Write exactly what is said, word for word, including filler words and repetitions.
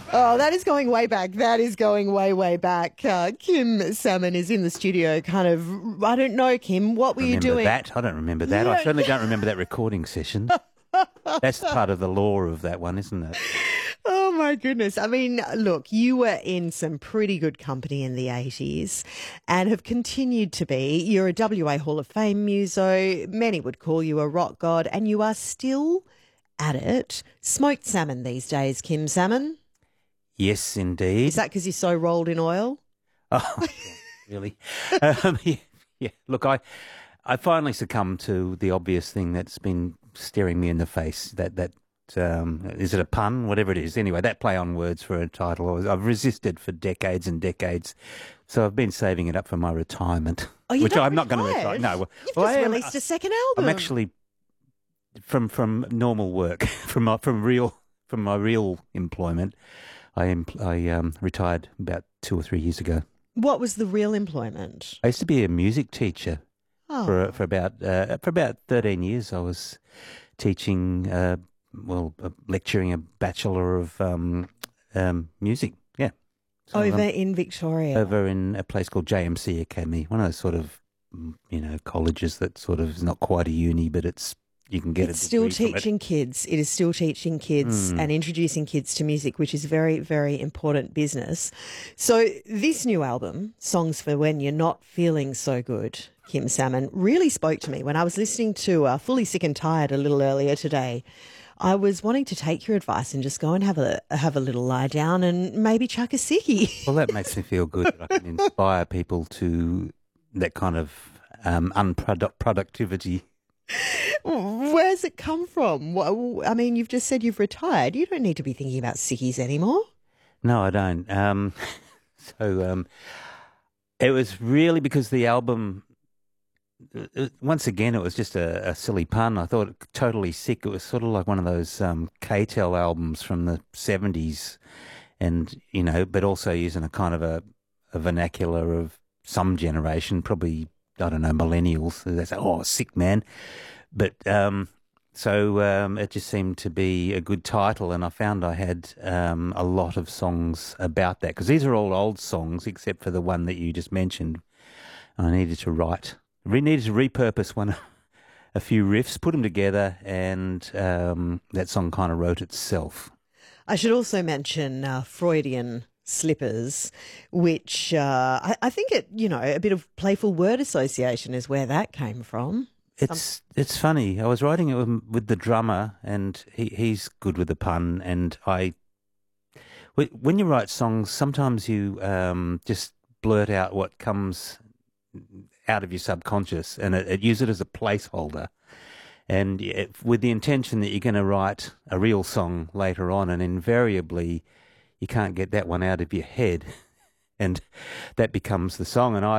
Oh, that is going way back. That is going way, way back. Uh, Kim Salmon is in the studio, kind of, I don't know, Kim, what were you Remember doing? that? I don't remember that. You I don't- certainly don't remember that recording session. That's part of the lore of that one, isn't it? Oh, my goodness. I mean, look, you were in some pretty good company in the eighties and have continued to be. You're a W A Hall of Fame muso. Many would call you a rock god, and you are still at it. Smoked salmon these days, Kim Salmon. Yes, indeed. Is that because you're so rolled in oil? Oh, really? um, yeah, yeah. Look, I, I finally succumbed to the obvious thing that's been staring me in the face. That that um, is it a pun? Whatever it is. Anyway, that play on words for a title. I've resisted for decades and decades, so I've been saving it up for my retirement. Oh, you're which not I'm not going to retire. retired? No, well, You've well, just I am- released a second album. I'm actually from from normal work, from my from real from my real employment. I am I um, retired about two or three years ago. What was the real employment? I used to be a music teacher Oh, for for about uh, for about thirteen years. I was teaching, uh, well, uh, lecturing a bachelor of um, um, music. Yeah, So, over um, in Victoria. over in a place called J M C Academy, one of those sort of mm, you know colleges that sort of is not quite a uni, but it's you can get It's a still degree from it. teaching kids. It is still teaching kids Mm. and introducing kids to music, which is very, very important business. So this new album, Songs for When You're Not Feeling So Good, Kim Salmon, really spoke to me when I was listening to uh, Fully Sick and Tired a little earlier today. I was wanting to take your advice and just go and have a have a little lie down and maybe chuck a sickie. Well, that makes me feel good that I can inspire people to that kind of um, unproduct productivity. Where's it come from? What, I mean, you've just said you've retired. You don't need to be thinking about sickies anymore. No, I don't. Um, so um, it was really because the album. uh, Once again, it was just a, a silly pun. I thought Totally Sick. It was sort of like one of those um, K-Tel albums from the seventies, and you know, but also using a kind of a, a vernacular of some generation, probably I don't know millennials. They say, "Oh, sick man," but um, so um, it just seemed to be a good title, and I found I had um, a lot of songs about that because these are all old songs except for the one that you just mentioned. I needed to write. We needed to repurpose one, a few riffs, put them together, and um, that song kind of wrote itself. I should also mention uh, Freudian slippers, which uh, I, I think it, you know, a bit of playful word association is where that came from. It's it's funny. I was writing it with, with the drummer, and he, he's good with the pun. And I, wh- when you write songs, sometimes you um, just blurt out what comes out of your subconscious, and it, it use it as a placeholder. And it, with the intention that you're going to write a real song later on, and invariably you can't get that one out of your head, and that becomes the song. And I